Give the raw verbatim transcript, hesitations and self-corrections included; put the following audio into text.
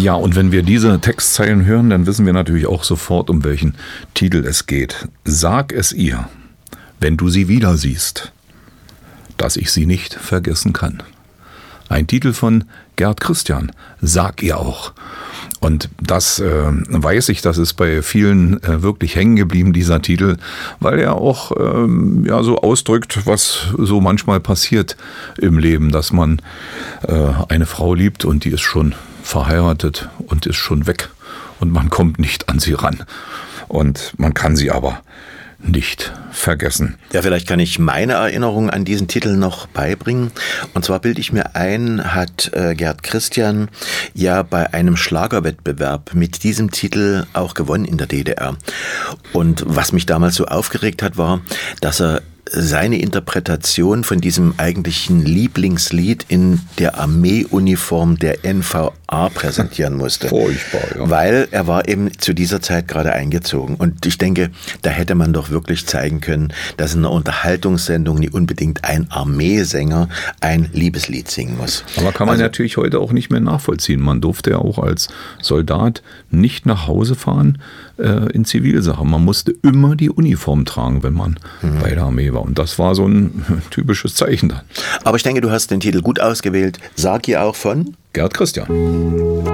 Ja, und wenn wir diese Textzeilen hören, dann wissen wir natürlich auch sofort, um welchen Titel es geht. Sag es ihr, wenn du sie wieder siehst, dass ich sie nicht vergessen kann. Ein Titel von Gerd Christian, Sag ihr auch. Und das äh, weiß ich, das ist bei vielen äh, wirklich hängen geblieben, dieser Titel, weil er auch ähm, ja, so ausdrückt, was so manchmal passiert im Leben, dass man äh, eine Frau liebt und die ist schon verheiratet und ist schon weg und man kommt nicht an sie ran. Und man kann sie aber nicht vergessen. Ja, vielleicht kann ich meine Erinnerung an diesen Titel noch beibringen. Und zwar bilde ich mir ein, hat äh, Gerd Christian ja bei einem Schlagerwettbewerb mit diesem Titel auch gewonnen in der D D R. Und was mich damals so aufgeregt hat, war, dass er seine Interpretation von diesem eigentlichen Lieblingslied in der Armeeuniform der N V A präsentieren musste. Furchtbar, ja. Weil er war eben zu dieser Zeit gerade eingezogen. Und ich denke, da hätte man doch wirklich zeigen können, dass in einer Unterhaltungssendung nicht unbedingt ein Armeesänger ein Liebeslied singen muss. Aber kann man also natürlich heute auch nicht mehr nachvollziehen. Man durfte ja auch als Soldat nicht nach Hause fahren äh, in Zivilsachen. Man musste immer die Uniform tragen, wenn man mhm. bei der Armee war. Und das war so ein typisches Zeichen dann. Aber ich denke, du hast den Titel gut ausgewählt. Sag ihr auch von Gerd Christian.